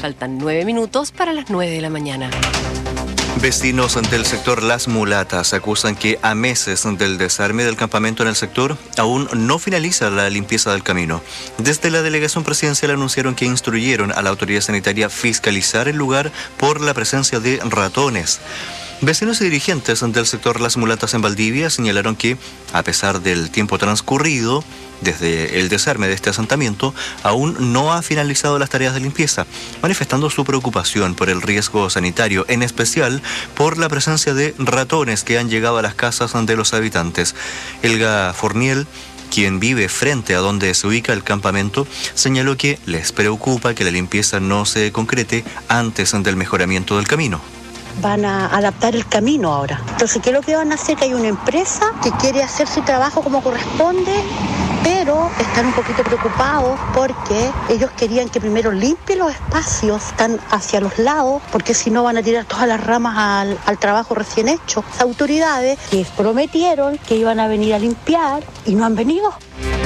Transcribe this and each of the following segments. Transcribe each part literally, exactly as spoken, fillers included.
Faltan nueve minutos para las nueve de la mañana. Vecinos del sector Las Mulatas acusan que a meses del desarme del campamento en el sector aún no finaliza la limpieza del camino. Desde la delegación presidencial anunciaron que instruyeron a la autoridad sanitaria fiscalizar el lugar por la presencia de ratones. Vecinos y dirigentes del sector Las Mulatas en Valdivia señalaron que, a pesar del tiempo transcurrido desde el desarme de este asentamiento, aún no ha finalizado las tareas de limpieza, manifestando su preocupación por el riesgo sanitario, en especial por la presencia de ratones que han llegado a las casas de los habitantes. Elga Forniel, quien vive frente a donde se ubica el campamento, señaló que les preocupa que la limpieza no se concrete antes del mejoramiento del camino. Van a adaptar el camino ahora. Entonces, ¿qué es lo que van a hacer? Que hay una empresa que quiere hacer su trabajo como corresponde, pero están un poquito preocupados porque ellos querían que primero limpien los espacios, están hacia los lados, porque si no van a tirar todas las ramas al, al trabajo recién hecho. Las autoridades que prometieron que iban a venir a limpiar y no han venido.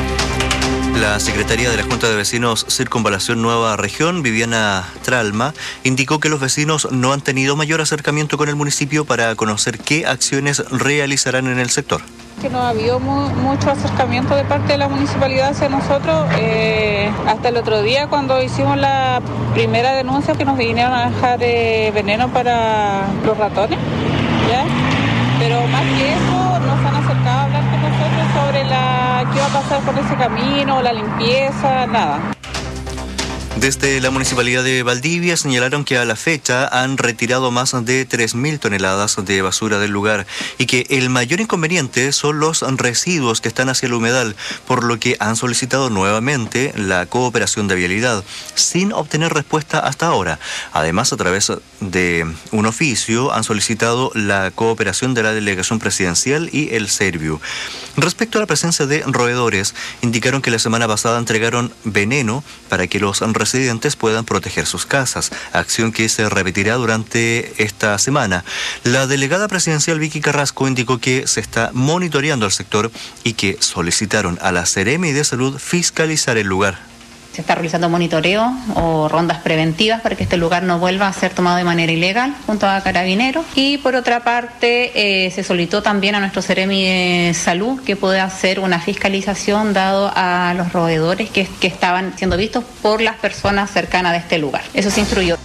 La secretaria de la Junta de Vecinos Circunvalación Nueva Región, Viviana Tralma, indicó que los vecinos no han tenido mayor acercamiento con el municipio para conocer qué acciones realizarán en el sector. Que no ha habido mu- mucho acercamiento de parte de la municipalidad hacia nosotros. Eh, hasta el otro día, cuando hicimos la primera denuncia, que nos vinieron a dejar eh, veneno para los ratones, ¿ya? Pero más que eso, nos han acercado a hablar con nosotros sobre la qué va a pasar con ese camino, la limpieza, nada. Desde la Municipalidad de Valdivia señalaron que a la fecha han retirado más de tres mil toneladas de basura del lugar y que el mayor inconveniente son los residuos que están hacia el humedal, por lo que han solicitado nuevamente la cooperación de vialidad, sin obtener respuesta hasta ahora. Además, a través de un oficio han solicitado la cooperación de la Delegación Presidencial y el Serviu. Respecto a la presencia de roedores, indicaron que la semana pasada entregaron veneno para que los residentes puedan proteger sus casas, acción que se repetirá durante esta semana. La delegada presidencial Vicky Carrasco indicó que se está monitoreando el sector y que solicitaron a la Seremi de Salud fiscalizar el lugar. Se está realizando monitoreo o rondas preventivas para que este lugar no vuelva a ser tomado de manera ilegal junto a Carabineros. Y por otra parte, eh, se solicitó también a nuestro Seremi de Salud que pueda hacer una fiscalización dado a los roedores que, que estaban siendo vistos por las personas cercanas de este lugar. Eso se instruyó.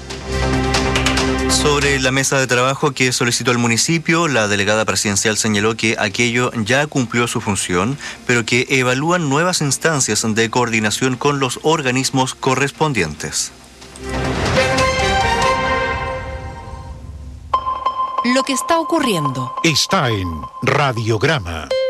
Sobre la mesa de trabajo que solicitó el municipio, la delegada presidencial señaló que aquello ya cumplió su función, pero que evalúan nuevas instancias de coordinación con los organismos correspondientes. Lo que está ocurriendo Está en Radiograma.